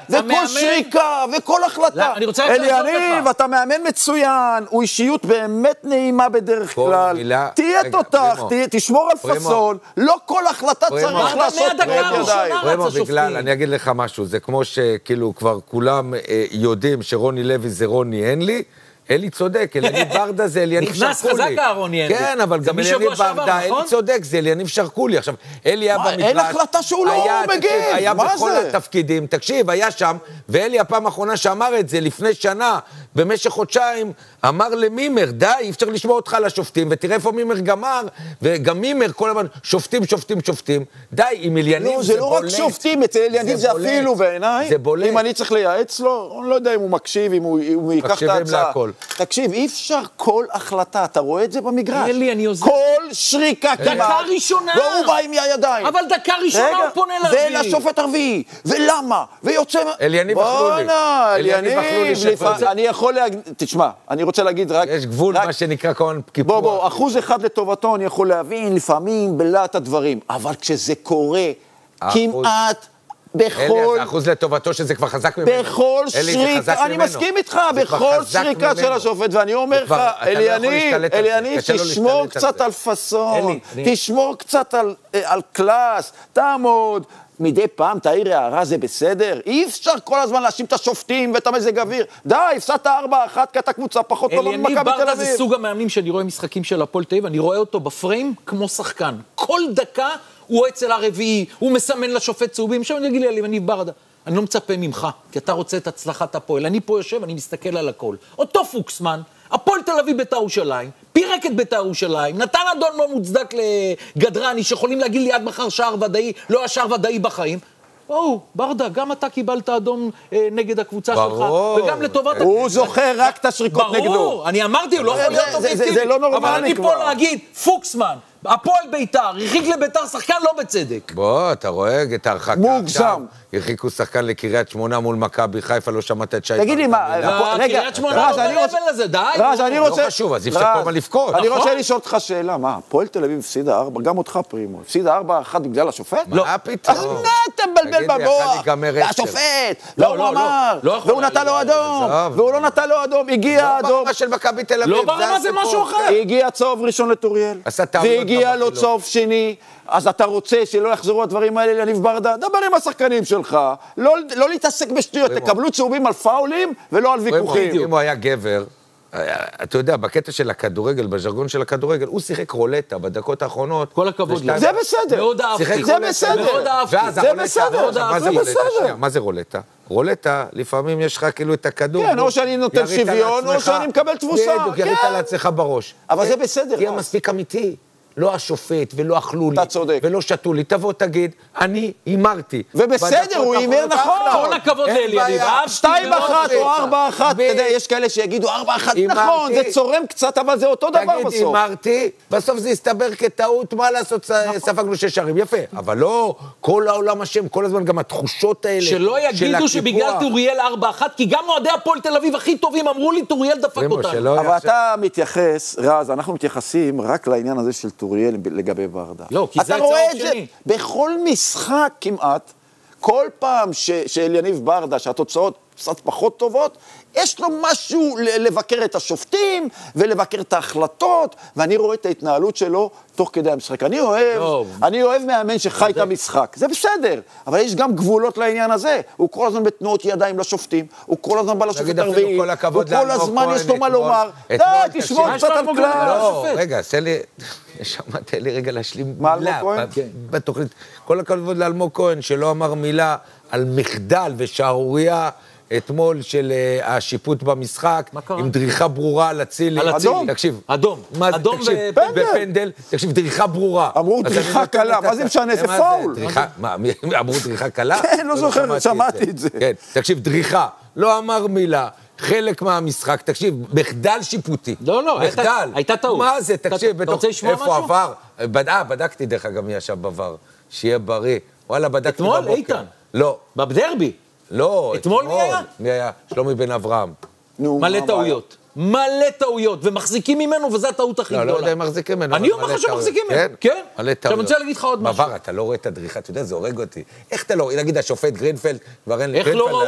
וכל שריקה, וכל החלטה. אליניב, אתה מאמן מצוין, הוא אישיות באמת נעימה בדרך כלל. תהיה תותח, תשמור על פסון, לא כל החלטה צריך לעשות בגלל, אני אגיד לך משהו, זה כמו שכאילו כבר כולם יודעים שרוני לוי זה רוני הנלי, אלי צודק, אליניב ברדה זה אליניב שרקולי. נכנס חזק הרוני הנלי. כן, אבל גם אליניב ברדה, אלי צודק, זה אליניב שרקולי. עכשיו, אלי היה במגרש. אין החלטה שהוא לא מגיב, היה בכל התפקידים, תקשיב, היה שם, ואלי הפעם האחרונה שאמר את זה לפני שנה, במשך חודשיים, אמר למימר, די, אי אפשר לשמוע אותך לשופטים, ותראה איפה מימר גמר, וגם מימר כל הזמן, שופטים, די, עם אליניב זה לא רק שופטים, אצל אליניב זה אפילו בעיניי, אם אני צריך לייעץ לו, אני לא יודע אם הוא מקשיב, אם הוא ייקח את ההצעה. תקשיב, אי אפשר כל החלטה, אתה רואה את זה במגרש. אלי, אני עוזר. כל שריקה כמעט. דקה ראשונה. והוא בא עם הידיים. אבל דקה ראשונה הוא פונה לרביעי. ולשופט הרביעי. ולמה? ויוצא... אליניב אכלו לי. אליניב, אני יכול להגיד... תשמע, אני רוצה להגיד רק... יש גבול מה שנקרא כמובן קיפוח. 1% לטובתו אני יכול להבין, לפעמים בלעת הדברים. אבל כשזה קורה, כמעט... אלי, אחוז לטובתו שזה כבר חזק ממנו. בכל שריקה, אני מסכים איתך, בכל שריקה של השופט, ואני אומר לך, אליניב, תשמור קצת על פסון, תשמור קצת על קלאס, תעמוד, מדי פעם תעיר הערה, זה בסדר? אי אפשר כל הזמן להאשים את השופטים ואת המזג אוויר. די, הפסדת 4-1 כי אתה קבוצה פחות טובה במכבי תל אביב. אליניב ברדה זה סוג המאמנים שאני רואה משחקים של הפועל תל אביב, אני רואה אותו בפריים כמו שחקן. כל דקה הוא אצל הרביעי, הוא מסמן לשופט צהובים. עכשיו אני אגיד לי, אליניב ברדה, אני לא מצפה ממך, כי אתה רוצה את הצלחת הפועל. אני פה יושב, אני מסתכל על הכל. אותו פוקסמן, הפועל תל אביב בית"ר ירושלים, פירק את בית"ר ירושלים, נתן אדום לא מוצדק לגדרני, שיכולים להגיד לי עד מחר שער ודאי, לא השער ודאי בחיים. ברדה, גם אתה קיבלת אדום נגד הקבוצה שלך, וגם לטובת... הוא זוכר רק את השריקות נגדו. ברור, אני אמרתי, הוא לא יכול להיות אובייקטיבי. זה לא נורמלי כבר. אבל אני פה להגיד, פוקסמן, הפועל בית"ר, הרחיק לבית"ר שחקן לא בצדק. בוא, אתה רואה את ההרחקה מוגזם. הרחיקו שחקן לקריית שמונה מול מכבי חיפה, לא שמעת את שי. תגיד לי מה, רגע, קריית שמונה לא בלבל לזה, די. לא חשוב, אז יפתח כל מה לבכות. אני רוצה לשאול אותך שאלה, מה, הפועל תל אביב הפסידה 4, גם אותך פרימו, הפסידה 4-1 בגלל השופט? מה פתאום? אז מה אתה מבלבל במוח? השופט, לא הוא אמר, והוא נתן לו אדום, והוא לא נתן לו אדום, הגיע אדום. לא ברמה של מכבי תל אביב, לא ברמה זה משהו אחר. הגיע צוב ראשון לטוריאל, והגיע לו צוב שני, אז אתה רוצה שלא יחזרו הדברים האלה לאליניב ברדה? דבר עם השחקנים שלך, לא להתעסק בשטויות, תקבלו צהובים על פאולים ולא על ויכוחים. אם הוא היה גבר, אתה יודע, בקטע של הכדורגל, בז'רגון של הכדורגל, הוא שיחק רולטה בדקות האחרונות. כל הכבוד. זה בסדר. מאוד אהבתי. זה בסדר. זה בסדר. מה זה רולטה? רולטה, לפעמים יש לך כאילו את הכדור. כן, או שאני נותן שוויון, או שאני מקבל תבוסה. בדיוק, ירית לעצמך בראש. אבל זה בסדר. תהיה מספיק אמיתי. לא השופט, ולא אכלו לי, ולא שתו לי. תבוא, תגיד, אני הימרתי. ובסדר, הוא הימר נכון. כל הכבוד לאליניב. 2-1 או 4-1, אתה יודע, יש כאלה שיגידו 4-1, נכון, זה צורם קצת, אבל זה אותו דבר בסוף. תגיד, הימרתי, בסוף זה יסתבר כטעות, מה לעשות, ספגנו 6 שערים, יפה. אבל לא, כל העולם השם, כל הזמן גם התחושות האלה. שלא יגידו שבגלל טוריאל 4-1, כי גם אוהדי הפועל תל אביב הכי טובים אמרו לי, טוריאל דפק אותנו. אבל אתה מתייחס, רז, אנחנו מתייחסים רק לעניין הזה של טוריאל לגבי ברדה. לא, כי זה אתה רואה את זה בכל משחק כמעט, כל פעם שאליניב ברדה, שהתוצאות קצת פחות טובות, יש לו משהו לבקר את השופטים ולבקר את ההחלטות, ואני רואה את ההתנהלות שלו תוך כדי המשחק. אני אוהב מאמן שחי את המשחק. זה בסדר, אבל יש גם גבולות לעניין הזה. הוא כל הזמן בתנועות ידיים לשופטים, הוא כל הזמן בא לשופט הרביעי, הוא כל הזמן יש לו מה לומר. די, תשמור קצת על כלל. לא, רגע, שמעת לי רגע להשלים מילה. בתוכנית, כל הכבוד לאלמוג כהן, שלא אמר מילה על מחדל ושערוריה, אתמול של השיפוט במשחק, עם דריכה ברורה על אצילי. תקשיב. אדום. אדום בפנדל. תקשיב, דריכה ברורה. אמרו דריכה קלה, מה זה משנה? זה פאול. אמרו דריכה קלה? כן, לא זוכר, שמעתי את זה. תקשיב, דריכה. לא אמר מילה. חלק מהמשחק, תקשיב, מחדל שיפוטי. לא, הייתה טעות. מה זה? תקשיב, אתה רוצה לשמוע משהו? איפה עבר? בדקתי דרך אגב מי ישב בעבר. שיהיה בריא. וואלה, בדקתי בבוקר. אתמול, איתן. לא. בדרבי. לא, אתמול מי היה? מי היה? שלומי בן אברהם. מלא טעויות. מלא טעויות, ומחזיקים ממנו, וזו הטעות הכי גדולה. לא יודע אם מחזיקים ממנו. אני אומר לך שמחזיקים ממנו. כן? מלא טעויות. עכשיו אני רוצה להגיד לך עוד משהו. בעבר, אתה לא רואה את הדריכה, אתה יודע, זה הורג אותי. איך אתה לא רואה? נגיד השופט גרינפלד, כבר אין לי... איך לא ראו